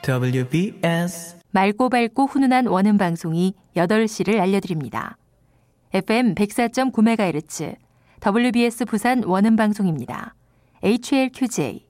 WBS 맑고 밝고 훈훈한 원음 방송이 8시를 알려드립니다. FM 104.9MHz WBS 부산 원음 방송입니다. HLQJ